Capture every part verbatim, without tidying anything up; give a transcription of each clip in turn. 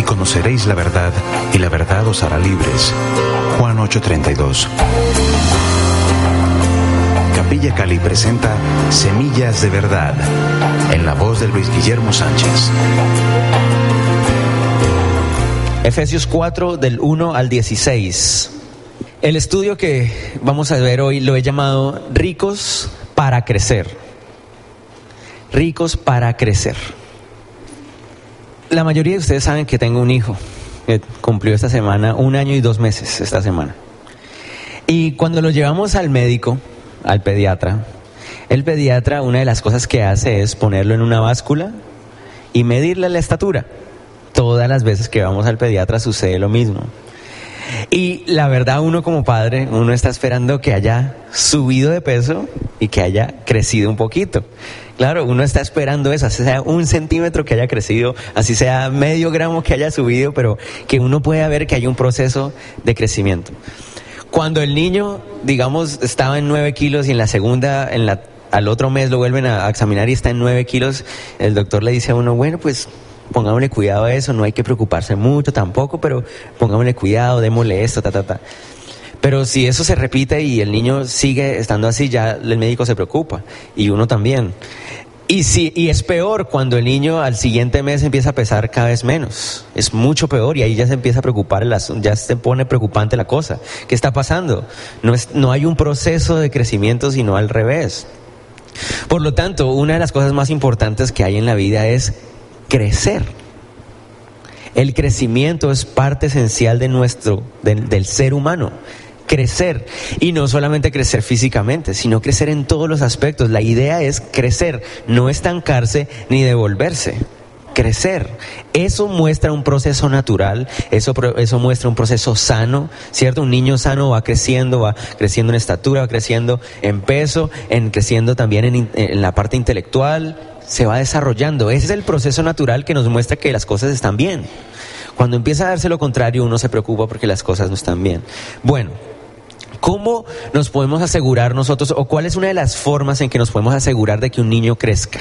conoceréis la verdad, y la verdad os hará libres. Juan ocho treinta y dos. Capilla Cali presenta Semillas de Verdad, en la voz de Luis Guillermo Sánchez. Efesios cuatro, del uno al dieciséis. El estudio que vamos a ver hoy lo he llamado Ricos para crecer. Ricos para crecer. La mayoría de ustedes saben que tengo un hijo que cumplió esta semana un año y dos meses esta semana. Y cuando lo llevamos al médico, al pediatra, el pediatra, una de las cosas que hace es ponerlo en una báscula y medirle la estatura. Todas las veces que vamos al pediatra sucede lo mismo. Y la verdad, uno como padre, uno está esperando que haya subido de peso y que haya crecido un poquito. Claro, uno está esperando eso, así sea un centímetro que haya crecido, así sea medio gramo que haya subido, pero que uno pueda ver que hay un proceso de crecimiento. Cuando el niño, digamos, estaba en nueve kilos y en la segunda, en la, al otro mes lo vuelven a, a examinar y está en nueve kilos, el doctor le dice a uno, bueno, pues pongámosle cuidado a eso, no hay que preocuparse mucho tampoco, pero pongámosle cuidado, démosle esto, ta, ta, ta. Pero si eso se repite y el niño sigue estando así, ya el médico se preocupa y uno también. Y si, y es peor cuando el niño al siguiente mes empieza a pesar cada vez menos. Es mucho peor y ahí ya se empieza a preocupar, el asunto, ya se pone preocupante la cosa. ¿Qué está pasando? No es, no hay un proceso de crecimiento, sino al revés. Por lo tanto, una de las cosas más importantes que hay en la vida es crecer. El crecimiento es parte esencial de nuestro, de, del ser humano. Crecer, y no solamente crecer físicamente, sino crecer en todos los aspectos. La idea es crecer, no estancarse ni devolverse. Crecer, eso muestra un proceso natural, eso, eso muestra un proceso sano, ¿cierto? Un niño sano va creciendo, va creciendo en estatura, va creciendo en peso, en creciendo también en, en la parte intelectual, se va desarrollando. Ese es el proceso natural que nos muestra que las cosas están bien. Cuando empieza a darse lo contrario, uno se preocupa porque las cosas no están bien. Bueno, ¿cómo nos podemos asegurar nosotros, o cuál es una de las formas en que nos podemos asegurar de que un niño crezca?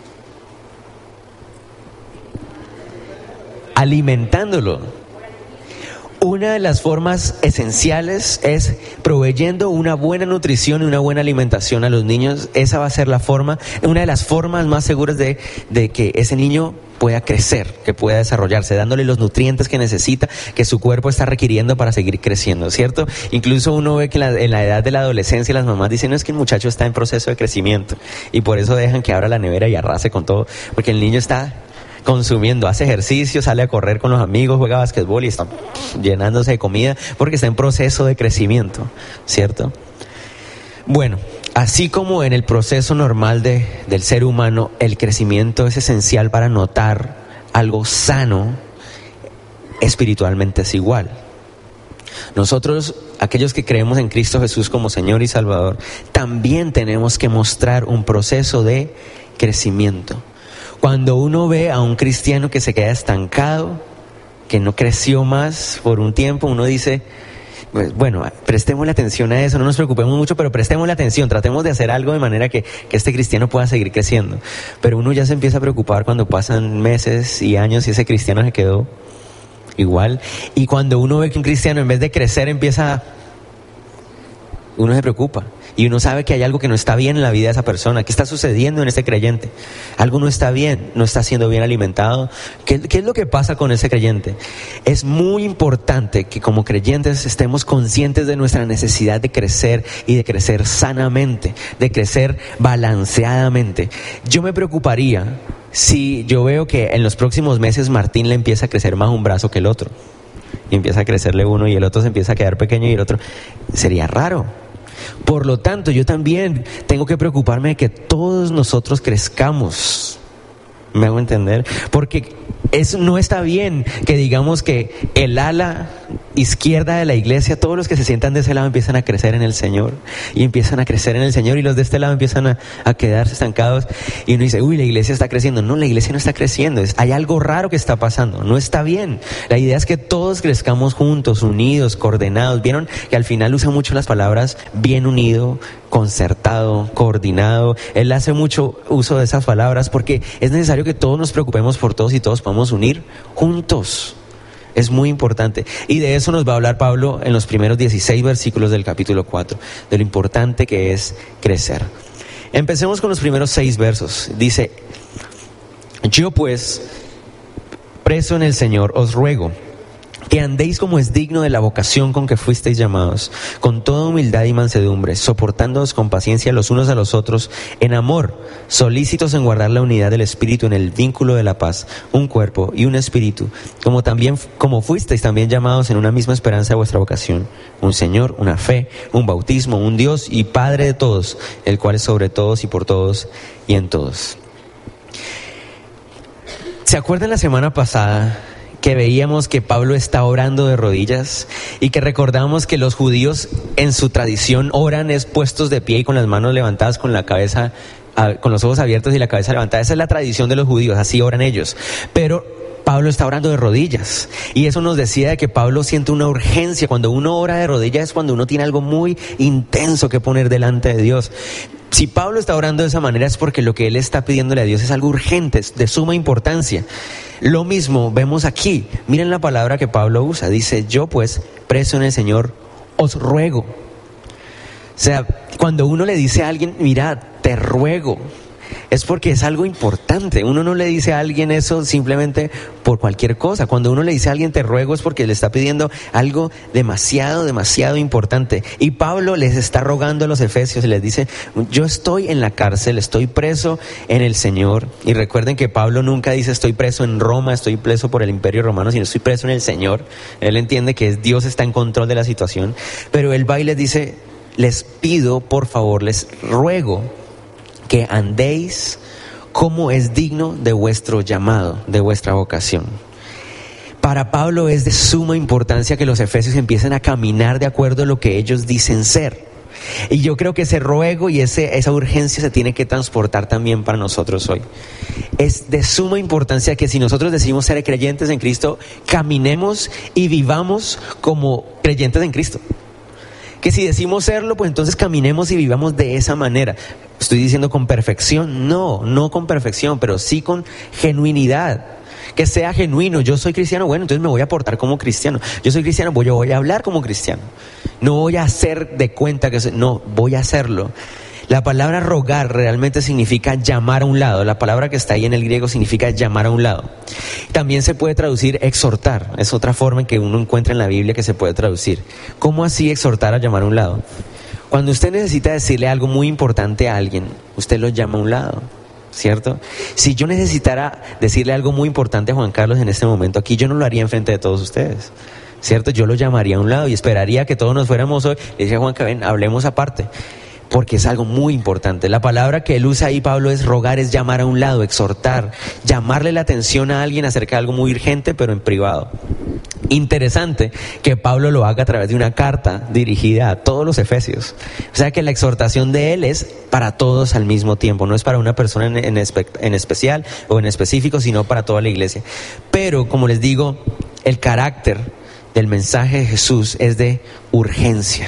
Alimentándolo. Una de las formas esenciales es proveyendo una buena nutrición y una buena alimentación a los niños. Esa va a ser la forma, una de las formas más seguras de, de que ese niño pueda crecer, que pueda desarrollarse, dándole los nutrientes que necesita, que su cuerpo está requiriendo para seguir creciendo, ¿cierto? Incluso uno ve que la, en la edad de la adolescencia las mamás dicen, no, es que el muchacho está en proceso de crecimiento, y por eso dejan que abra la nevera y arrase con todo, porque el niño está consumiendo, hace ejercicio, sale a correr con los amigos, juega basquetbol y está llenándose de comida porque está en proceso de crecimiento, ¿cierto? Bueno, así como en el proceso normal de, del ser humano, el crecimiento es esencial para notar algo sano, espiritualmente es igual. Nosotros, aquellos que creemos en Cristo Jesús como Señor y Salvador, también tenemos que mostrar un proceso de crecimiento. Cuando uno ve a un cristiano que se queda estancado, que no creció más por un tiempo, uno dice, pues, bueno, prestémosle atención a eso, no nos preocupemos mucho, pero prestémosle atención, tratemos de hacer algo de manera que, que este cristiano pueda seguir creciendo. Pero uno ya se empieza a preocupar cuando pasan meses y años y ese cristiano se quedó igual. Y cuando uno ve que un cristiano en vez de crecer empieza, uno se preocupa. Y uno sabe que hay algo que no está bien en la vida de esa persona. ¿Qué está sucediendo en ese creyente? Algo no está bien, no está siendo bien alimentado. ¿Qué, qué es lo que pasa con ese creyente? Es muy importante que como creyentes estemos conscientes de nuestra necesidad de crecer y de crecer sanamente, de crecer balanceadamente. Yo me preocuparía si yo veo que en los próximos meses Martín le empieza a crecer más un brazo que el otro. Y empieza a crecerle uno y el otro se empieza a quedar pequeño y el otro. Sería raro. Por lo tanto, yo también tengo que preocuparme de que todos nosotros crezcamos. ¿Me hago entender? Porque es, no está bien que digamos que el ala izquierda de la iglesia, todos los que se sientan de ese lado empiezan a crecer en el Señor y empiezan a crecer en el Señor, y los de este lado empiezan a, a quedarse estancados, y uno dice, uy, la iglesia está creciendo. No, la iglesia no está creciendo, es, hay algo raro que está pasando, no está bien. La idea es que todos crezcamos juntos, unidos, coordinados. Vieron que al final usa mucho las palabras bien unido, concertado, coordinado. Él hace mucho uso de esas palabras porque es necesario que todos nos preocupemos por todos y todos podamos unir juntos. Es muy importante. Y de eso nos va a hablar Pablo en los primeros dieciséis versículos del capítulo cuatro, de lo importante que es crecer. Empecemos con los primeros seis versos. Dice: yo pues, preso en el Señor, os ruego que andéis como es digno de la vocación con que fuisteis llamados, con toda humildad y mansedumbre, soportándoos con paciencia los unos a los otros, en amor, solícitos en guardar la unidad del Espíritu en el vínculo de la paz, un cuerpo y un espíritu, como también como fuisteis también llamados en una misma esperanza de vuestra vocación, un Señor, una fe, un bautismo, un Dios y Padre de todos, el cual es sobre todos y por todos y en todos. ¿Se acuerdan la semana pasada que veíamos que Pablo está orando de rodillas y que recordamos que los judíos en su tradición oran es puestos de pie y con las manos levantadas, con la cabeza, con los ojos abiertos y la cabeza levantada? Esa es la tradición de los judíos, así oran ellos. Pero Pablo está orando de rodillas y eso nos decía de que Pablo siente una urgencia. Cuando uno ora de rodillas es cuando uno tiene algo muy intenso que poner delante de Dios. Si Pablo está orando de esa manera es porque lo que él está pidiéndole a Dios es algo urgente, es de suma importancia. Lo mismo vemos aquí. Miren la palabra que Pablo usa. Dice: yo pues, preso en el Señor, os ruego. O sea, cuando uno le dice a alguien, mira, te ruego, es porque es algo importante. Uno no le dice a alguien eso simplemente por cualquier cosa. Cuando uno le dice a alguien te ruego es porque le está pidiendo algo demasiado, demasiado importante. Y Pablo les está rogando a los efesios y les dice: yo estoy en la cárcel, estoy preso en el Señor. Y recuerden que Pablo nunca dice estoy preso en Roma, estoy preso por el Imperio Romano, sino estoy preso en el Señor. Él entiende que Dios está en control de la situación. Pero él va y les dice: les pido, por favor, les ruego que andéis como es digno de vuestro llamado, de vuestra vocación. Para Pablo es de suma importancia que los efesios empiecen a caminar de acuerdo a lo que ellos dicen ser. Y yo creo que ese ruego y ese, esa urgencia se tiene que transportar también para nosotros hoy. Es de suma importancia que si nosotros decimos ser creyentes en Cristo, caminemos y vivamos como creyentes en Cristo. Que si decimos serlo, pues entonces caminemos y vivamos de esa manera. ¿Estoy diciendo con perfección? No, no con perfección, pero sí con genuinidad. Que sea genuino. Yo soy cristiano, bueno, entonces me voy a portar como cristiano. Yo soy cristiano, pues yo voy a hablar como cristiano. No voy a hacer de cuenta que soy, no, voy a hacerlo. La palabra rogar realmente significa llamar a un lado. La palabra que está ahí en el griego significa llamar a un lado. También se puede traducir exhortar. Es otra forma en que uno encuentra en la Biblia que se puede traducir. ¿Cómo así exhortar a llamar a un lado? Cuando usted necesita decirle algo muy importante a alguien, usted lo llama a un lado, ¿cierto? Si yo necesitara decirle algo muy importante a Juan Carlos en este momento aquí, yo no lo haría enfrente de todos ustedes, ¿cierto? Yo lo llamaría a un lado y esperaría que todos nos fuéramos hoy. Le decía a Juan que ven, hablemos aparte. Porque es algo muy importante. La palabra que él usa ahí, Pablo, es rogar, es llamar a un lado, exhortar, llamarle la atención a alguien acerca de algo muy urgente, pero en privado. Interesante que Pablo lo haga a través de una carta dirigida a todos los efesios. O sea que la exhortación de él es para todos al mismo tiempo, no es para una persona en, en, espe- en especial o en específico, sino para toda la iglesia. Pero, como les digo, el carácter del mensaje de Jesús es de urgencia.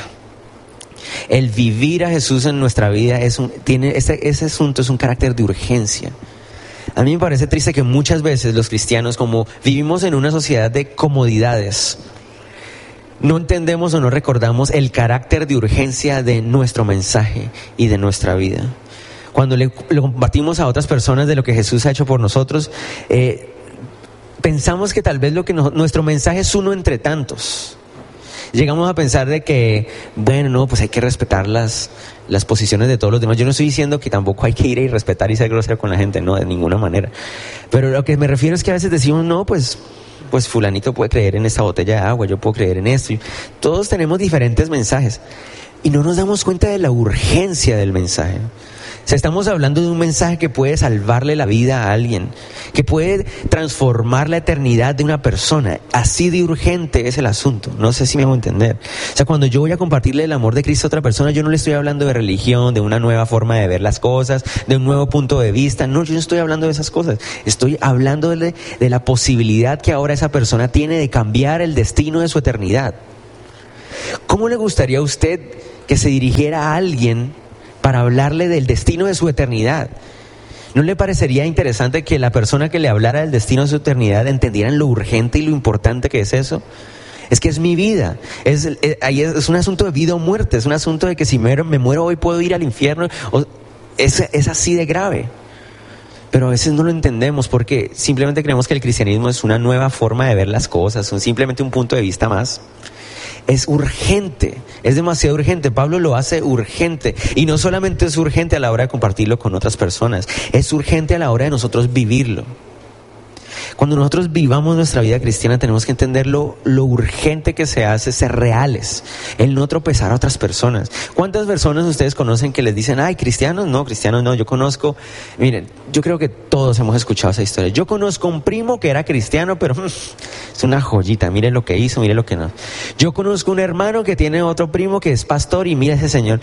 El vivir a Jesús en nuestra vida es un, tiene ese, ese asunto es un carácter de urgencia. A mí me parece triste que muchas veces los cristianos, como vivimos en una sociedad de comodidades, no entendemos o no recordamos el carácter de urgencia de nuestro mensaje y de nuestra vida. Cuando le, le compartimos a otras personas de lo que Jesús ha hecho por nosotros, eh, pensamos que tal vez lo que no, nuestro mensaje es uno entre tantos. Llegamos a pensar de que, bueno, no, pues hay que respetar las, las posiciones de todos los demás. Yo no estoy diciendo que tampoco hay que ir y respetar y ser grosero con la gente, no, de ninguna manera. Pero lo que me refiero es que a veces decimos, no, pues, pues fulanito puede creer en esta botella de agua, yo puedo creer en esto. Y todos tenemos diferentes mensajes y no nos damos cuenta de la urgencia del mensaje. O sea, estamos hablando de un mensaje que puede salvarle la vida a alguien, que puede transformar la eternidad de una persona. Así de urgente es el asunto. No sé si me hago entender. O sea, cuando yo voy a compartirle el amor de Cristo a otra persona, yo no le estoy hablando de religión, de una nueva forma de ver las cosas, de un nuevo punto de vista. No, yo no estoy hablando de esas cosas. Estoy hablando de, de la posibilidad que ahora esa persona tiene de cambiar el destino de su eternidad. ¿Cómo le gustaría a usted que se dirigiera a alguien para hablarle del destino de su eternidad? ¿No le parecería interesante que la persona que le hablara del destino de su eternidad entendiera lo urgente y lo importante que es eso? Es que es mi vida, es, es, es un asunto de vida o muerte, es un asunto de que si me, me muero hoy puedo ir al infierno, o, es, es así de grave. Pero a veces no lo entendemos porque simplemente creemos que el cristianismo es una nueva forma de ver las cosas, es simplemente un punto de vista más. Es urgente, es demasiado urgente. Pablo lo hace urgente, y no solamente es urgente a la hora de compartirlo con otras personas, es urgente a la hora de nosotros vivirlo. Cuando nosotros vivamos nuestra vida cristiana tenemos que entender lo, lo urgente que se hace ser reales, el no tropezar a otras personas. ¿Cuántas personas ustedes conocen que les dicen, ay, cristianos? No, cristianos no, yo conozco, miren, yo creo que todos hemos escuchado esa historia. Yo conozco un primo que era cristiano, pero mmm, es una joyita, mire lo que hizo, mire lo que no. Yo conozco un hermano que tiene otro primo que es pastor y mira ese señor.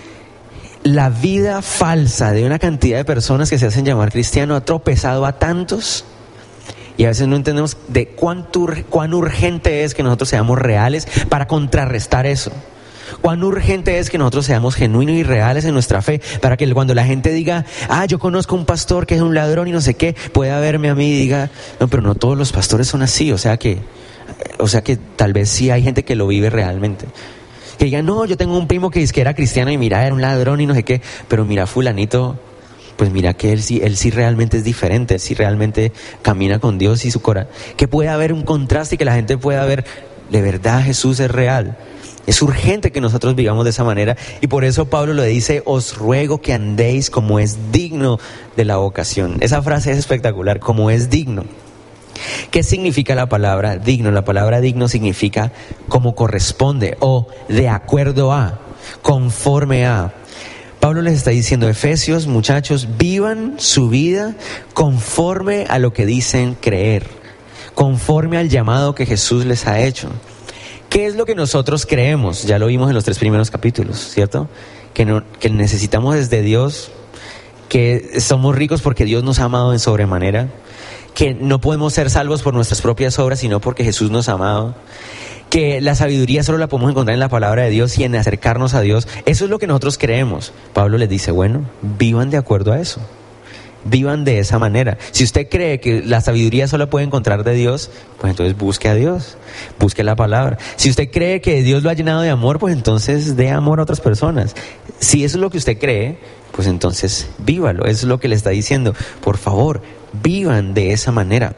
La vida falsa de una cantidad de personas que se hacen llamar cristiano ha tropezado a tantos. Y a veces no entendemos de cuánto, cuán urgente es que nosotros seamos reales para contrarrestar eso. Cuán urgente es que nosotros seamos genuinos y reales en nuestra fe, para que cuando la gente diga, ah, yo conozco un pastor que es un ladrón y no sé qué, pueda verme a mí y diga, no, pero no todos los pastores son así, o sea que, o sea que tal vez sí hay gente que lo vive realmente. Que diga, no, yo tengo un primo que dice que era cristiano y mira, era un ladrón y no sé qué, pero mira fulanito, pues mira que él sí, él sí realmente es diferente, él sí realmente camina con Dios y su corazón. Que pueda haber un contraste y que la gente pueda ver, de verdad Jesús es real. Es urgente que nosotros vivamos de esa manera, y por eso Pablo lo dice, os ruego que andéis como es digno de la vocación. Esa frase es espectacular, como es digno. ¿Qué significa la palabra digno? La palabra digno significa como corresponde, o de acuerdo a, conforme a. Pablo les está diciendo, Efesios, muchachos, vivan su vida conforme a lo que dicen creer, conforme al llamado que Jesús les ha hecho. ¿Qué es lo que nosotros creemos? Ya lo vimos en los tres primeros capítulos, ¿cierto? Que, no, que necesitamos desde Dios, que somos ricos porque Dios nos ha amado en sobremanera, que no podemos ser salvos por nuestras propias obras, sino porque Jesús nos ha amado, que la sabiduría solo la podemos encontrar en la palabra de Dios y en acercarnos a Dios. Eso es lo que nosotros creemos. Pablo les dice, bueno, vivan de acuerdo a eso. Vivan de esa manera. Si usted cree que la sabiduría solo puede encontrar de Dios, pues entonces busque a Dios, busque la palabra. Si usted cree que Dios lo ha llenado de amor, pues entonces dé amor a otras personas. Si eso es lo que usted cree, pues entonces vívalo. Eso es lo que le está diciendo. Por favor, vivan de esa manera.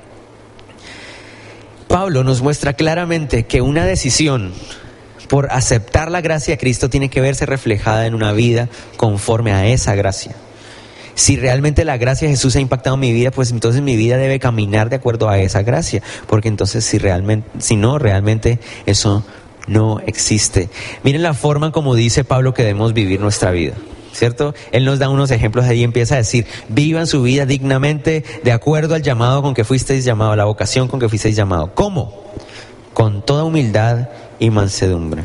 Pablo nos muestra claramente que una decisión por aceptar la gracia de Cristo tiene que verse reflejada en una vida conforme a esa gracia. Si realmente la gracia de Jesús ha impactado mi vida, pues entonces mi vida debe caminar de acuerdo a esa gracia, porque entonces si realmente, si no, realmente eso no existe. Miren la forma como dice Pablo que debemos vivir nuestra vida, ¿cierto? Él nos da unos ejemplos ahí y empieza a decir, vivan su vida dignamente de acuerdo al llamado con que fuisteis llamado, a la vocación con que fuisteis llamado. ¿Cómo? Con toda humildad y mansedumbre.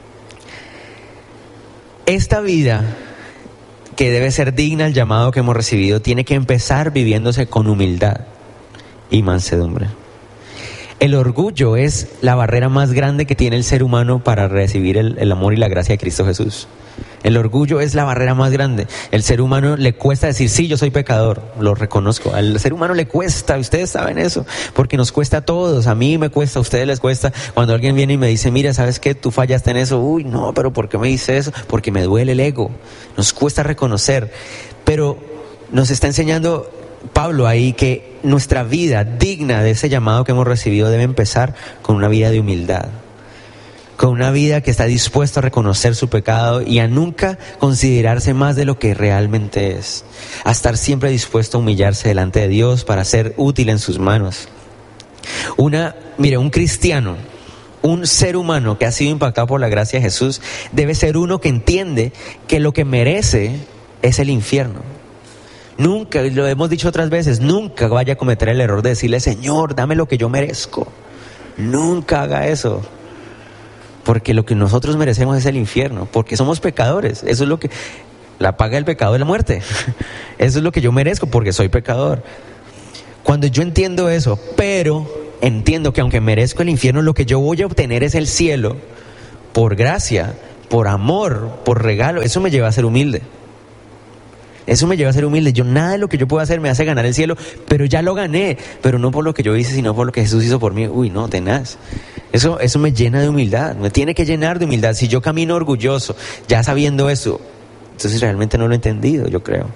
Esta vida que debe ser digna al llamado que hemos recibido, tiene que empezar viviéndose con humildad y mansedumbre. El orgullo es la barrera más grande que tiene el ser humano para recibir el, el amor y la gracia de Cristo Jesús. El orgullo es la barrera más grande. El ser humano le cuesta decir, sí, yo soy pecador, lo reconozco. Al ser humano le cuesta, ustedes saben eso, porque nos cuesta a todos. A mí me cuesta, a ustedes les cuesta. Cuando alguien viene y me dice, mira, ¿sabes qué? Tú fallaste en eso. Uy, no, pero ¿por qué me dice eso? Porque me duele el ego. Nos cuesta reconocer. Pero nos está enseñando Pablo ahí que nuestra vida digna de ese llamado que hemos recibido debe empezar con una vida de humildad. Con una vida que está dispuesto a reconocer su pecado y a nunca considerarse más de lo que realmente es. A estar siempre dispuesto a humillarse delante de Dios para ser útil en sus manos. Una, mire, un cristiano, un ser humano que ha sido impactado por la gracia de Jesús, debe ser uno que entiende que lo que merece es el infierno. Nunca, lo hemos dicho otras veces, nunca vaya a cometer el error de decirle, Señor, dame lo que yo merezco. Nunca haga eso. Porque lo que nosotros merecemos es el infierno, porque somos pecadores. Eso es lo que, la paga del pecado es la muerte. Eso es lo que yo merezco porque soy pecador. Cuando yo entiendo eso, pero entiendo que aunque merezco el infierno, lo que yo voy a obtener es el cielo, por gracia, por amor, por regalo, eso me lleva a ser humilde. Eso me lleva a ser humilde. Yo nada de lo que yo puedo hacer me hace ganar el cielo, pero ya lo gané, pero no por lo que yo hice, sino por lo que Jesús hizo por mí. Uy, no, tenaz. Eso, eso me llena de humildad, me tiene que llenar de humildad. Si yo camino orgulloso, ya sabiendo eso, entonces realmente no lo he entendido, yo creo.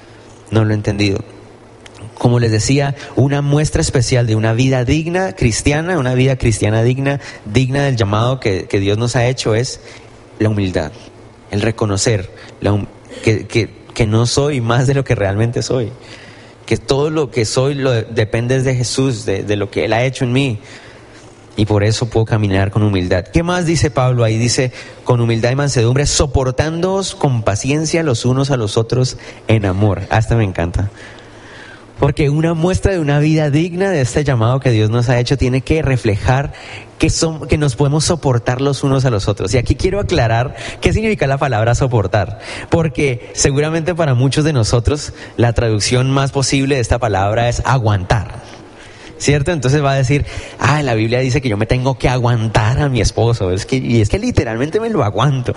No lo he entendido. Como les decía, una muestra especial de una vida digna cristiana, una vida cristiana digna, digna del llamado que, que Dios nos ha hecho, es la humildad, el reconocer la, que, que, que no soy más de lo que realmente soy, que todo lo que soy lo, depende de Jesús, de, de lo que Él ha hecho en mí, y por eso puedo caminar con humildad. ¿Qué más dice Pablo ahí? Dice, con humildad y mansedumbre, soportándoos con paciencia los unos a los otros en amor. Hasta me encanta. Porque una muestra de una vida digna de este llamado que Dios nos ha hecho tiene que reflejar que, son, que nos podemos soportar los unos a los otros. Y aquí quiero aclarar qué significa la palabra soportar. Porque seguramente para muchos de nosotros la traducción más posible de esta palabra es aguantar. ¿Cierto? Entonces va a decir, ah, la Biblia dice que yo me tengo que aguantar a mi esposo. Es que, y es que literalmente me lo aguanto.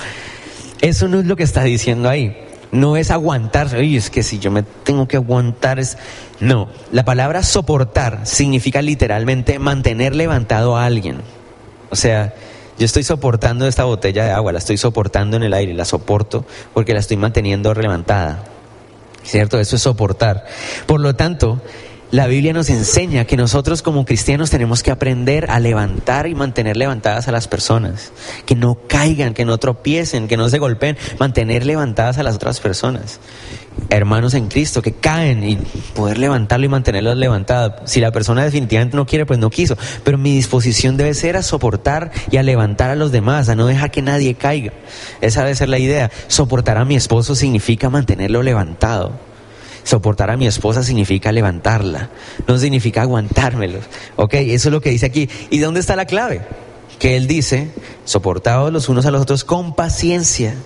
Eso no es lo que está diciendo ahí. No es aguantarse, oye, es que si yo me tengo que aguantar es... No, la palabra soportar significa literalmente mantener levantado a alguien. O sea, yo estoy soportando esta botella de agua, la estoy soportando en el aire, la soporto porque la estoy manteniendo levantada. ¿Cierto? Eso es soportar. Por lo tanto, la Biblia nos enseña que nosotros como cristianos tenemos que aprender a levantar y mantener levantadas a las personas, que no caigan, que no tropiecen, que no se golpeen, mantener levantadas a las otras personas, hermanos en Cristo que caen, y poder levantarlo y mantenerlos levantados. Si la persona definitivamente no quiere, pues no quiso, pero mi disposición debe ser a soportar y a levantar a los demás, a no dejar que nadie caiga. Esa debe ser la idea. Soportar a mi esposo significa mantenerlo levantado. Soportar a mi esposa significa levantarla, no significa aguantármelo. Ok, eso es lo que dice aquí. ¿Y dónde está la clave? Que él dice, soportaos los unos a los otros con paciencia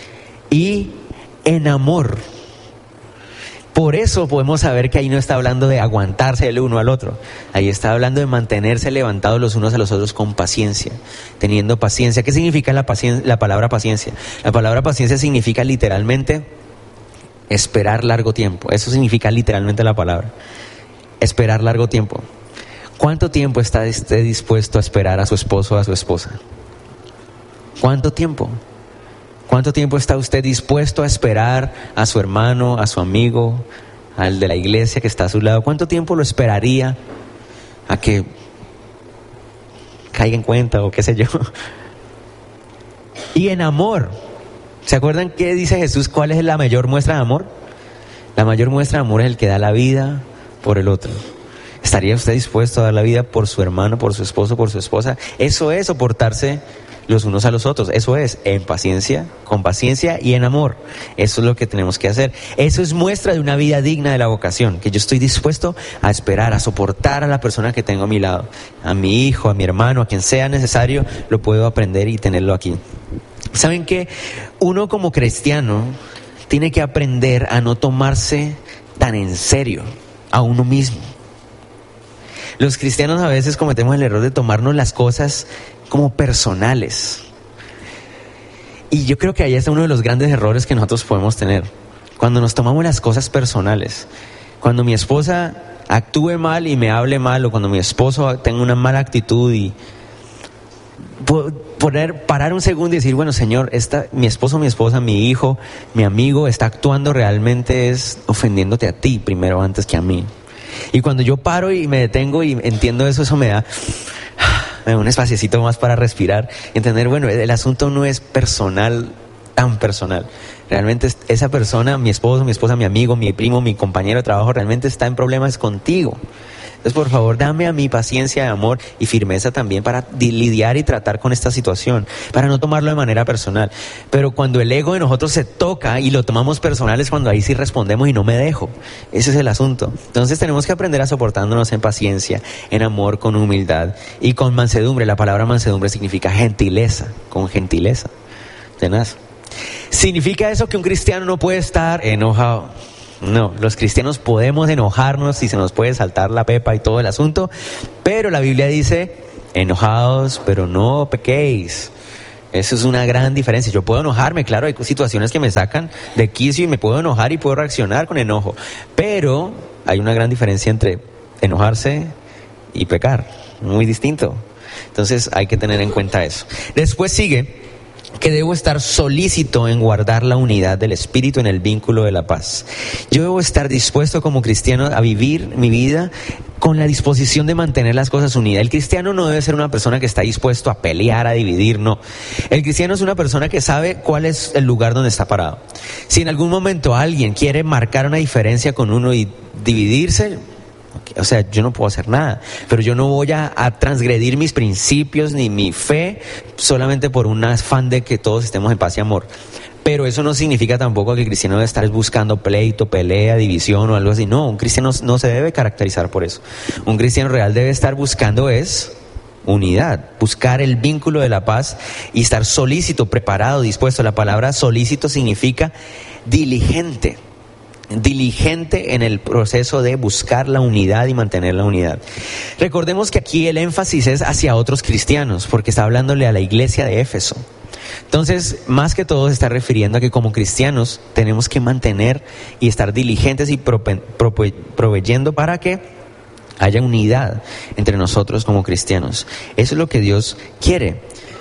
y en amor. Por eso podemos saber que ahí no está hablando de aguantarse el uno al otro. Ahí está hablando de mantenerse levantados los unos a los otros con paciencia, teniendo paciencia. ¿Qué significa la, paciencia, la palabra paciencia? La palabra paciencia significa literalmente esperar largo tiempo. Eso significa literalmente la palabra. Esperar largo tiempo. ¿Cuánto tiempo está usted dispuesto a esperar a su esposo o a su esposa? ¿Cuánto tiempo? ¿Cuánto tiempo está usted dispuesto a esperar a su hermano, a su amigo, al de la iglesia que está a su lado? ¿Cuánto tiempo lo esperaría a que caiga en cuenta o qué sé yo? Y en amor. ¿Se acuerdan qué dice Jesús? ¿Cuál es la mayor muestra de amor? La mayor muestra de amor es el que da la vida por el otro. ¿Estaría usted dispuesto a dar la vida por su hermano, por su esposo, por su esposa? Eso es soportarse los unos a los otros. Eso es en paciencia, con paciencia y en amor. Eso es lo que tenemos que hacer. Eso es muestra de una vida digna de la vocación, que yo estoy dispuesto a esperar, a soportar a la persona que tengo a mi lado, a mi hijo, a mi hermano, a quien sea necesario, lo puedo aprender y tenerlo aquí. ¿Saben qué? Uno como cristiano tiene que aprender a no tomarse tan en serio a uno mismo. Los cristianos a veces cometemos el error de tomarnos las cosas como personales. Y yo creo que ahí está uno de los grandes errores que nosotros podemos tener. Cuando nos tomamos las cosas personales. Cuando mi esposa actúe mal y me hable mal, o cuando mi esposo tenga una mala actitud y... poner, parar un segundo y decir, bueno, Señor, esta, mi esposo, mi esposa, mi hijo, mi amigo está actuando realmente es ofendiéndote a ti primero antes que a mí. Y cuando yo paro y me detengo y entiendo eso, eso me da, me da un espaciecito más para respirar y entender, bueno, el asunto no es personal, tan personal. Realmente esa persona, mi esposo, mi esposa, mi amigo, mi primo, mi compañero de trabajo, realmente está en problemas contigo. Entonces, por favor, dame a mí paciencia, amor y firmeza también para lidiar y tratar con esta situación, para no tomarlo de manera personal. Pero cuando el ego de nosotros se toca y lo tomamos personal es cuando ahí sí respondemos y no me dejo. Ese es el asunto. Entonces tenemos que aprender a soportándonos en paciencia, en amor, con humildad y con mansedumbre. La palabra mansedumbre significa gentileza, con gentileza. Tenaz. ¿Significa eso que un cristiano no puede estar enojado? No, los cristianos podemos enojarnos y se nos puede saltar la pepa y todo el asunto, pero la Biblia dice, enojados, pero no pequéis. Eso es una gran diferencia. Yo puedo enojarme, claro, hay situaciones que me sacan de quicio y me puedo enojar y puedo reaccionar con enojo. Pero hay una gran diferencia entre enojarse y pecar, muy distinto. Entonces hay que tener en cuenta eso. Después sigue que debo estar solícito en guardar la unidad del Espíritu en el vínculo de la paz. Yo debo estar dispuesto como cristiano a vivir mi vida con la disposición de mantener las cosas unidas. El cristiano no debe ser una persona que está dispuesto a pelear, a dividir, no. El cristiano es una persona que sabe cuál es el lugar donde está parado. Si en algún momento alguien quiere marcar una diferencia con uno y dividirse, o sea, yo no puedo hacer nada, pero yo no voy a, a transgredir mis principios ni mi fe solamente por un afán de que todos estemos en paz y amor. Pero eso no significa tampoco que el cristiano debe estar buscando pleito, pelea, división o algo así. No, un cristiano no se debe caracterizar por eso. Un cristiano real debe estar buscando es unidad, buscar el vínculo de la paz y estar solícito, preparado, dispuesto. La palabra solícito significa diligente. Diligente en el proceso de buscar la unidad y mantener la unidad. Recordemos que aquí el énfasis es hacia otros cristianos, porque está hablándole a la iglesia de Éfeso. Entonces, más que todo se está refiriendo a que como cristianos tenemos que mantener y estar diligentes y prope- prope- proveyendo para que haya unidad entre nosotros como cristianos. Eso es lo que Dios quiere.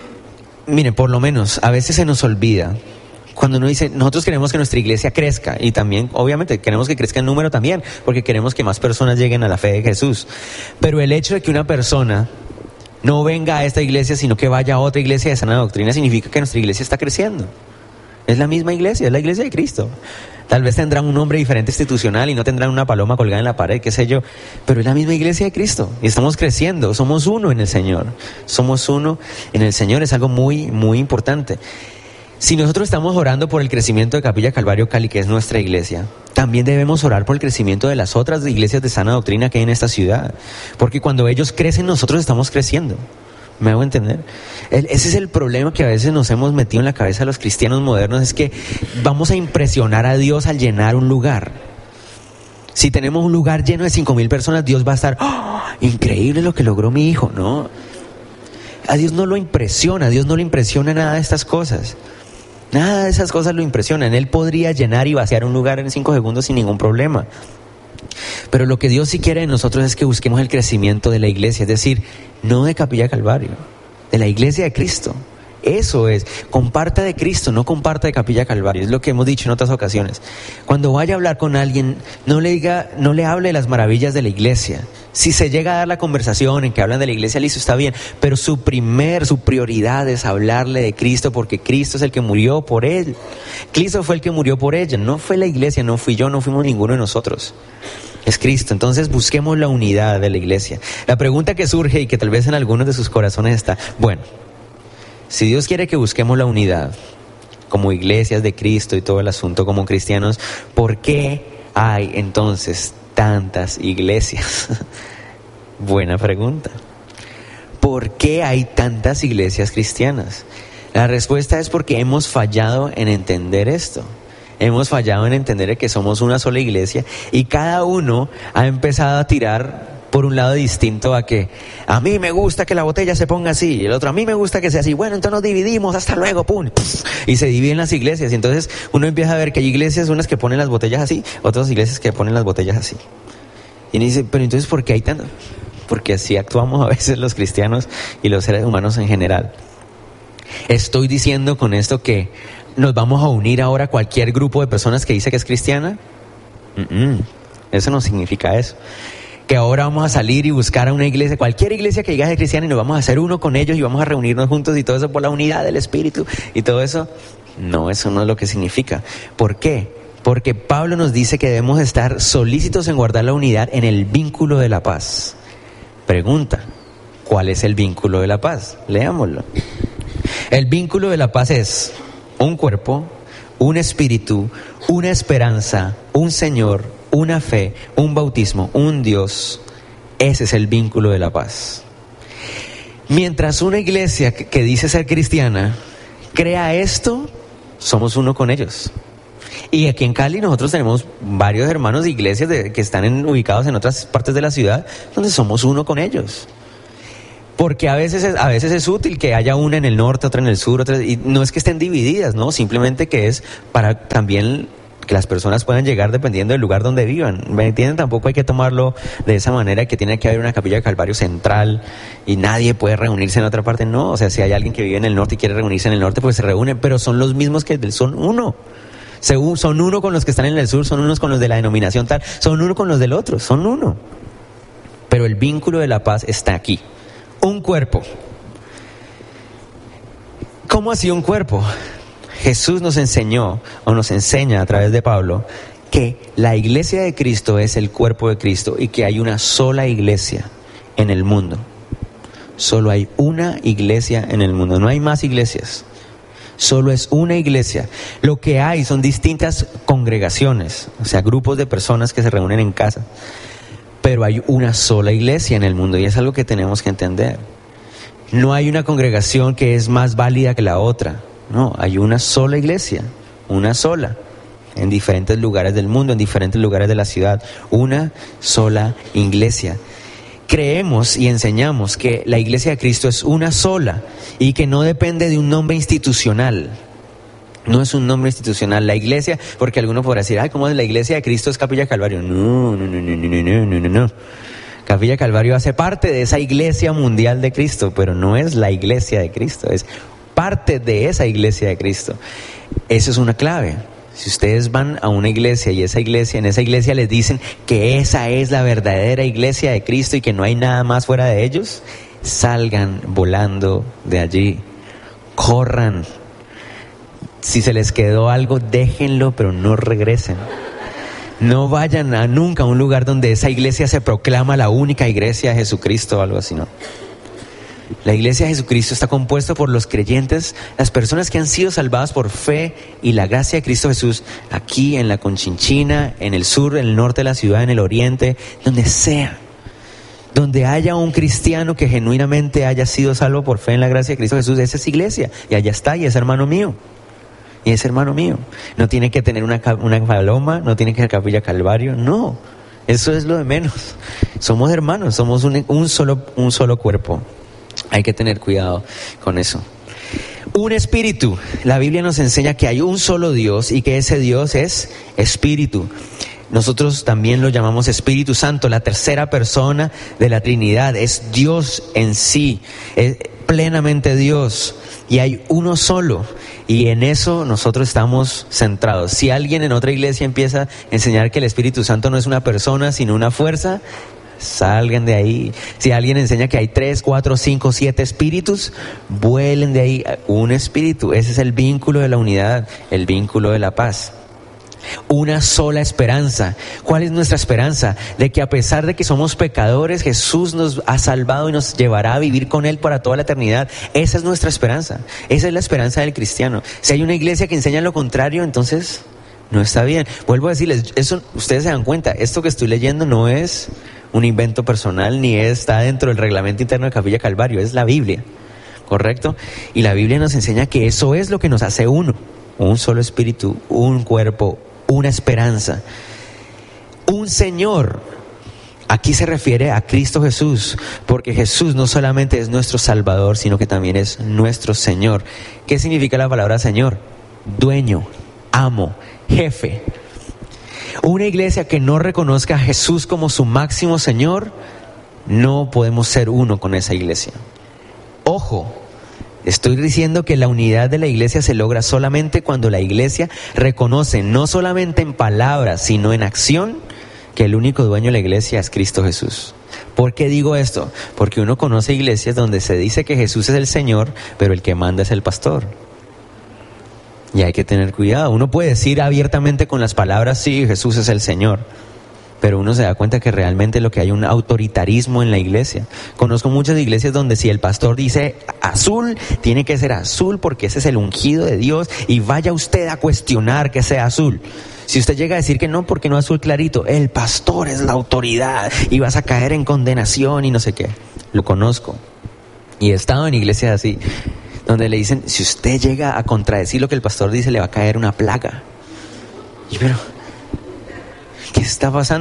Miren, por lo menos a veces se nos olvida. Cuando uno dice, nosotros queremos que nuestra iglesia crezca, y también, obviamente, queremos que crezca el número también, porque queremos que más personas lleguen a la fe de Jesús. Pero el hecho de que una persona no venga a esta iglesia, sino que vaya a otra iglesia de sana doctrina, significa que nuestra iglesia está creciendo. Es la misma iglesia, es la iglesia de Cristo. Tal vez tendrán un nombre diferente institucional y no tendrán una paloma colgada en la pared, qué sé yo, pero es la misma iglesia de Cristo y estamos creciendo, somos uno en el Señor. Somos uno en el Señor, es algo muy, muy importante. Si nosotros estamos orando por el crecimiento de Capilla Calvario Cali, que es nuestra iglesia, también debemos orar por el crecimiento de las otras iglesias de sana doctrina que hay en esta ciudad. Porque cuando ellos crecen, nosotros estamos creciendo. ¿Me hago entender? El, ese es el problema que a veces nos hemos metido en la cabeza de los cristianos modernos, es que vamos a impresionar a Dios al llenar un lugar. Si tenemos un lugar lleno de cinco mil personas, Dios va a estar, ¡oh, increíble lo que logró mi hijo! No, a Dios no lo impresiona, a Dios no le impresiona nada de estas cosas. Nada de esas cosas lo impresionan. Él podría llenar y vaciar un lugar en cinco segundos sin ningún problema. Pero lo que Dios sí quiere de nosotros es que busquemos el crecimiento de la iglesia, es decir, no de Capilla Calvario, de la iglesia de Cristo. Eso es, comparta de Cristo, no comparta de Capilla Calvario. Es lo que hemos dicho en otras ocasiones. Cuando vaya a hablar con alguien, no le diga, no le hable de las maravillas de la iglesia. Si se llega a dar la conversación en que hablan de la iglesia, listo, está bien. Pero su primer, su prioridad es hablarle de Cristo, porque Cristo es el que murió por él. Cristo fue el que murió por ella, no fue la iglesia, no fui yo, no fuimos ninguno de nosotros. Es Cristo. Entonces busquemos la unidad de la iglesia. La pregunta que surge y que tal vez en algunos de sus corazones está, bueno, si Dios quiere que busquemos la unidad como iglesias de Cristo y todo el asunto como cristianos, ¿por qué hay entonces tantas iglesias? Buena pregunta. ¿Por qué hay tantas iglesias cristianas? La respuesta es porque hemos fallado en entender esto. Hemos fallado en entender que somos una sola iglesia y cada uno ha empezado a tirar por un lado distinto a que a mí me gusta que la botella se ponga así y el otro a mí me gusta que sea así. Bueno, entonces nos dividimos, hasta luego, pum. Y se dividen las iglesias y entonces uno empieza a ver que hay iglesias, unas que ponen las botellas así, otras iglesias que ponen las botellas así. Y uno dice, pero entonces ¿por qué hay tanto? Porque así actuamos a veces los cristianos y los seres humanos en general. Estoy diciendo con esto que nos vamos a unir ahora a cualquier grupo de personas que dice que es cristiana. Mm-mm. Eso no significa eso. Que ahora vamos a salir y buscar a una iglesia, cualquier iglesia que diga que es cristiana, y nos vamos a hacer uno con ellos y vamos a reunirnos juntos y todo eso por la unidad del Espíritu y todo eso. No, eso no es lo que significa. ¿Por qué? Porque Pablo nos dice que debemos estar solícitos en guardar la unidad en el vínculo de la paz. Pregunta, ¿cuál es el vínculo de la paz? Leámoslo. El vínculo de la paz es un cuerpo, un espíritu, una esperanza, un Señor, una fe, un bautismo, un Dios. Ese es el vínculo de la paz. Mientras una iglesia que, que dice ser cristiana crea esto, somos uno con ellos. Y aquí en Cali nosotros tenemos varios hermanos de iglesias de, que están en, ubicados en otras partes de la ciudad, donde somos uno con ellos. Porque a veces, es, a veces es útil que haya una en el norte, otra en el sur, otra, y no es que estén divididas, ¿no? Simplemente que es para también que las personas puedan llegar dependiendo del lugar donde vivan. ¿Me entienden? Tampoco hay que tomarlo de esa manera, que tiene que haber una capilla de Calvario central y nadie puede reunirse en otra parte. No, o sea, si hay alguien que vive en el norte y quiere reunirse en el norte, pues se reúnen, pero son los mismos que son uno. Son uno con los que están en el sur, son unos con los de la denominación tal, son uno con los del otro, son uno. Pero el vínculo de la paz está aquí. Un cuerpo. ¿Cómo así un cuerpo? Jesús nos enseñó, o nos enseña a través de Pablo, que la iglesia de Cristo es el cuerpo de Cristo y que hay una sola iglesia en el mundo. Solo hay una iglesia en el mundo, no hay más iglesias. Solo es una iglesia. Lo que hay son distintas congregaciones, o sea, grupos de personas que se reúnen en casa. Pero hay una sola iglesia en el mundo y es algo que tenemos que entender. No hay una congregación que es más válida que la otra. No, hay una sola iglesia, una sola, en diferentes lugares del mundo, en diferentes lugares de la ciudad. Una sola iglesia. Creemos y enseñamos que la iglesia de Cristo es una sola y que no depende de un nombre institucional. No es un nombre institucional. La iglesia, porque alguno podrá decir, ay, ¿cómo es la iglesia de Cristo es Capilla Calvario? No, no, no, no, no, no, no, no, no. Capilla Calvario hace parte de esa iglesia mundial de Cristo, pero no es la iglesia de Cristo, es parte de esa iglesia de Cristo. Eso es una clave. Si ustedes van a una iglesia y esa iglesia, en esa iglesia les dicen que esa es la verdadera iglesia de Cristo y que no hay nada más fuera de ellos, salgan volando de allí, corran. Si se les quedó algo, déjenlo, pero no regresen. No vayan a nunca a un lugar donde esa iglesia se proclama la única iglesia de Jesucristo o algo así, ¿no? La iglesia de Jesucristo está compuesta por los creyentes, las personas que han sido salvadas por fe y la gracia de Cristo Jesús, aquí en la Conchinchina, en el sur, en el norte de la ciudad, en el oriente, donde sea. Donde haya un cristiano que genuinamente haya sido salvo por fe en la gracia de Cristo Jesús, esa es iglesia, y allá está, y es hermano mío. Y es hermano mío. No tiene que tener una, una paloma, no tiene que ser Capilla Calvario, no. Eso es lo de menos. Somos hermanos, somos un, un, solo, un solo cuerpo. Hay que tener cuidado con eso. Un espíritu. La Biblia nos enseña que hay un solo Dios y que ese Dios es espíritu. Nosotros también lo llamamos Espíritu Santo, la tercera persona de la Trinidad. Es Dios en sí, es plenamente Dios. Y hay uno solo, y en eso nosotros estamos centrados. Si alguien en otra iglesia empieza a enseñar que el Espíritu Santo no es una persona, sino una fuerza, salgan de ahí. Si alguien enseña que hay tres, cuatro, cinco, siete espíritus, vuelen de ahí. Un espíritu, ese es el vínculo de la unidad, el vínculo de la paz. Una sola esperanza. ¿Cuál es nuestra esperanza? De que a pesar de que somos pecadores, Jesús nos ha salvado y nos llevará a vivir con Él para toda la eternidad. Esa es nuestra esperanza. Esa es la esperanza del cristiano. Si hay una iglesia que enseña lo contrario, entonces no está bien. Vuelvo a decirles, eso, ustedes se dan cuenta, esto que estoy leyendo no es un invento personal ni está dentro del reglamento interno de Capilla Calvario, es la Biblia, ¿correcto? Y la Biblia nos enseña que eso es lo que nos hace uno. Un solo espíritu, un cuerpo, una esperanza, un Señor. Aquí se refiere a Cristo Jesús, porque Jesús no solamente es nuestro Salvador, sino que también es nuestro Señor. ¿Qué significa la palabra Señor? Dueño, amo, jefe. Una iglesia que no reconozca a Jesús como su máximo Señor, no podemos ser uno con esa iglesia. Ojo, estoy diciendo que la unidad de la iglesia se logra solamente cuando la iglesia reconoce, no solamente en palabras, sino en acción, que el único dueño de la iglesia es Cristo Jesús. ¿Por qué digo esto? Porque uno conoce iglesias donde se dice que Jesús es el Señor, pero el que manda es el pastor. Y hay que tener cuidado. Uno puede decir abiertamente con las palabras, sí, Jesús es el Señor, pero uno se da cuenta que realmente lo que hay un autoritarismo en la iglesia. Conozco muchas iglesias donde si el pastor dice azul, tiene que ser azul porque ese es el ungido de Dios y vaya usted a cuestionar que sea azul. Si usted llega a decir que no, porque no azul clarito, el pastor es la autoridad y vas a caer en condenación y no sé qué. Lo conozco y he estado en iglesias así, donde le dicen, si usted llega a contradecir lo que el pastor dice, le va a caer una plaga. Y pero, ¿qué está pasando?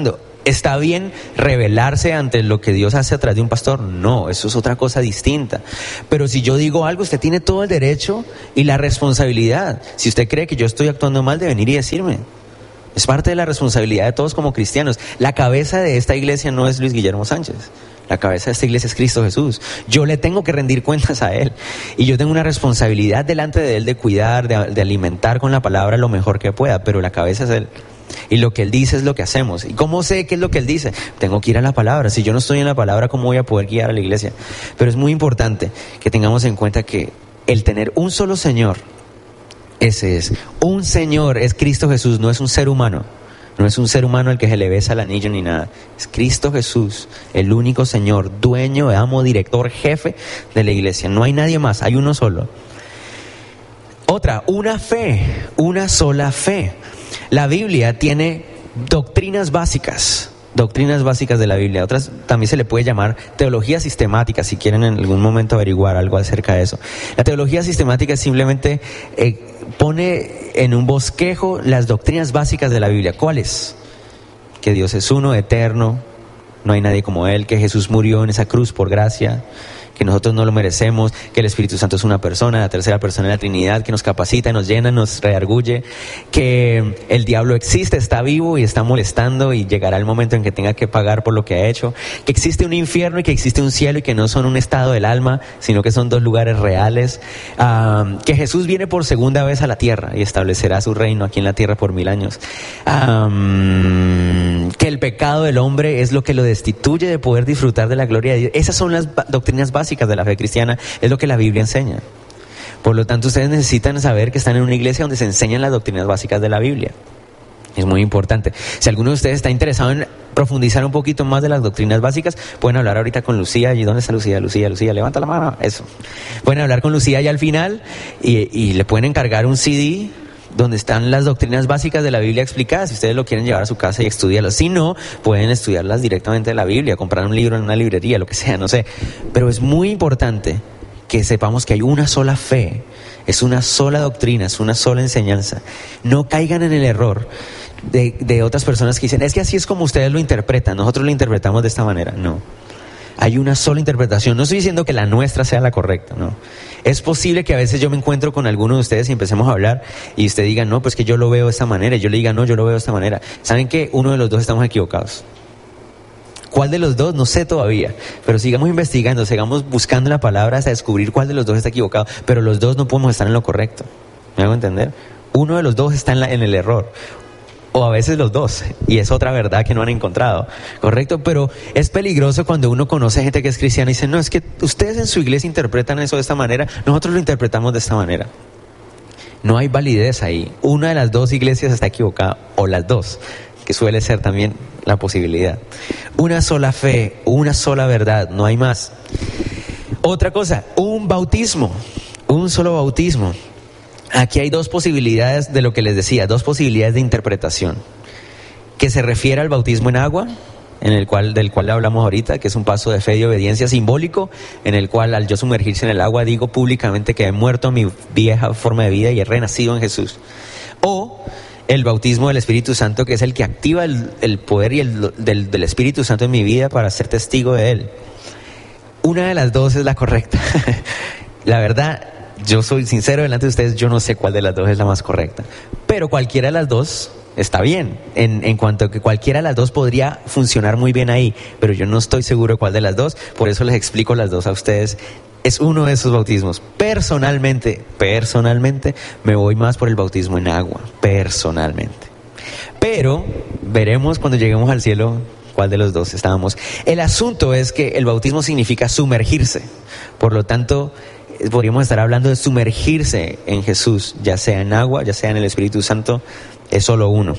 ¿Está bien rebelarse ante lo que Dios hace a través de un pastor? No, eso es otra cosa distinta. Pero si yo digo algo, usted tiene todo el derecho y la responsabilidad. Si usted cree que yo estoy actuando mal, de venir y decirme. Es parte de la responsabilidad de todos como cristianos. La cabeza de esta iglesia no es Luis Guillermo Sánchez. La cabeza de esta iglesia es Cristo Jesús. Yo le tengo que rendir cuentas a Él. Y yo tengo una responsabilidad delante de Él de cuidar, de, de alimentar con la palabra lo mejor que pueda. Pero la cabeza es Él. Y lo que Él dice es lo que hacemos. ¿Y cómo sé qué es lo que Él dice? Tengo que ir a la palabra. Si yo no estoy en la palabra, ¿cómo voy a poder guiar a la iglesia? Pero es muy importante que tengamos en cuenta que el tener un solo Señor, ese es. Un Señor es Cristo Jesús, no es un ser humano. No es un ser humano el que se le besa el anillo ni nada. Es Cristo Jesús, el único Señor, dueño, amo, director, jefe de la iglesia. No hay nadie más, hay uno solo. Otra, una fe, una sola fe. La Biblia tiene doctrinas básicas, doctrinas básicas de la Biblia. Otras también se le puede llamar teología sistemática, si quieren en algún momento averiguar algo acerca de eso. La teología sistemática es simplemente eh, pone en un bosquejo las doctrinas básicas de la Biblia. ¿Cuáles? Que Dios es uno, eterno, no hay nadie como Él, que Jesús murió en esa cruz por gracia, que nosotros no lo merecemos, que el Espíritu Santo es una persona, la tercera persona de la Trinidad, que nos capacita, nos llena, nos redarguye, que el diablo existe, está vivo y está molestando y llegará el momento en que tenga que pagar por lo que ha hecho, que existe un infierno y que existe un cielo y que no son un estado del alma, sino que son dos lugares reales, um, que Jesús viene por segunda vez a la tierra y establecerá su reino aquí en la tierra por mil años, um, que el pecado del hombre es lo que lo destituye de poder disfrutar de la gloria de Dios. Esas son las doctrinas básicas de la fe cristiana, es lo que la Biblia enseña. Por lo tanto, ustedes necesitan saber que están en una iglesia donde se enseñan las doctrinas básicas de la Biblia. Es muy importante. Si alguno de ustedes está interesado en profundizar un poquito más de las doctrinas básicas, pueden hablar ahorita con Lucía. ¿Y dónde está Lucía? Lucía, Lucía, levanta la mano. Eso. Pueden hablar con Lucía ya al final y, y le pueden encargar un C D donde están las doctrinas básicas de la Biblia explicadas, si ustedes lo quieren llevar a su casa y estudiarlas. Si no, pueden estudiarlas directamente de la Biblia, comprar un libro en una librería, lo que sea, no sé. Pero es muy importante que sepamos que hay una sola fe, es una sola doctrina, es una sola enseñanza. No caigan en el error de, de otras personas que dicen, es que así es como ustedes lo interpretan, nosotros lo interpretamos de esta manera. No. Hay una sola interpretación. No estoy diciendo que la nuestra sea la correcta, no. Es posible que a veces yo me encuentro con alguno de ustedes y empecemos a hablar y usted diga, no, pues que yo lo veo de esta manera, y yo le diga, no, yo lo veo de esta manera. ¿Saben que uno de los dos estamos equivocados? ¿Cuál de los dos? No sé todavía, pero sigamos investigando, sigamos buscando la palabra hasta descubrir cuál de los dos está equivocado, pero los dos no podemos estar en lo correcto. ¿Me hago entender? Uno de los dos está en, la, en el error. O a veces los dos, y es otra verdad que no han encontrado, ¿correcto? Pero es peligroso cuando uno conoce gente que es cristiana y dice, no, es que ustedes en su iglesia interpretan eso de esta manera, nosotros lo interpretamos de esta manera. No hay validez ahí. Una de las dos iglesias está equivocada, o las dos, que suele ser también la posibilidad. Una sola fe, una sola verdad, no hay más. Otra cosa, un bautismo, un solo bautismo. Aquí hay dos posibilidades de lo que les decía, dos posibilidades de interpretación, que se refiere al bautismo en agua, en el cual, del cual hablamos ahorita, que es un paso de fe y obediencia simbólico, en el cual al yo sumergirse en el agua digo públicamente que he muerto a mi vieja forma de vida y he renacido en Jesús. O el bautismo del Espíritu Santo, que es el que activa el, el poder y el, del, del Espíritu Santo en mi vida para ser testigo de Él. Una de las dos es la correcta. La verdad, yo soy sincero delante de ustedes, yo no sé cuál de las dos es la más correcta, pero cualquiera de las dos está bien, en, en cuanto a que cualquiera de las dos podría funcionar muy bien ahí, pero yo no estoy seguro cuál de las dos, por eso les explico las dos a ustedes. Es uno de esos bautismos. Personalmente, personalmente, me voy más por el bautismo en agua, personalmente. Pero veremos cuando lleguemos al cielo cuál de los dos estábamos. El asunto es que el bautismo significa sumergirse, por lo tanto, podríamos estar hablando de sumergirse en Jesús, ya sea en agua, ya sea en el Espíritu Santo, es solo uno.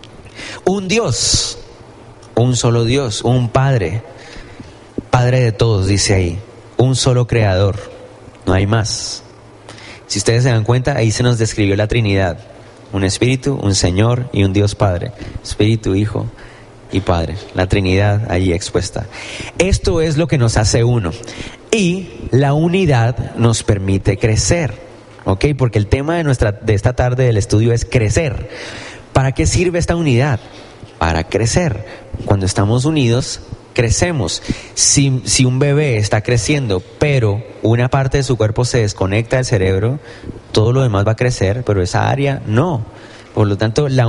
Un Dios, un solo Dios, un Padre, Padre de todos, dice ahí, un solo Creador, no hay más. Si ustedes se dan cuenta, ahí se nos describió la Trinidad, un Espíritu, un Señor y un Dios Padre, Espíritu, Hijo y Padre, la Trinidad ahí expuesta. Esto es lo que nos hace uno. Y la unidad nos permite crecer, ¿ok? Porque el tema de, nuestra, de esta tarde del estudio es crecer. ¿Para qué sirve esta unidad? Para crecer, cuando estamos unidos, crecemos. Si, si un bebé está creciendo, pero una parte de su cuerpo se desconecta del cerebro, todo lo demás va a crecer, pero esa área no. Por lo tanto, la